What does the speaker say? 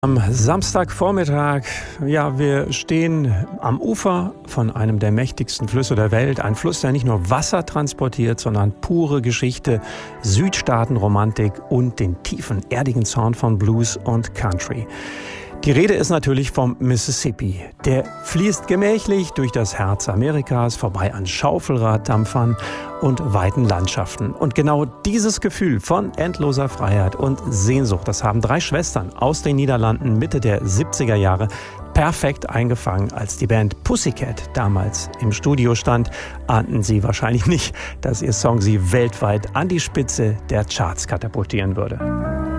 Am Samstagvormittag, ja, wir stehen am Ufer von einem der mächtigsten Flüsse der Welt. Ein Fluss, der nicht nur Wasser transportiert, sondern pure Geschichte, Südstaatenromantik und den tiefen, erdigen Sound von Blues und Country. Die Rede ist natürlich vom Mississippi. Der fließt gemächlich durch das Herz Amerikas, vorbei an Schaufelraddampfern und weiten Landschaften. Und genau dieses Gefühl von endloser Freiheit und Sehnsucht, das haben drei Schwestern aus den Niederlanden Mitte der 70er Jahre perfekt eingefangen. Als die Band Pussycat damals im Studio stand, ahnten sie wahrscheinlich nicht, dass ihr Song sie weltweit an die Spitze der Charts katapultieren würde.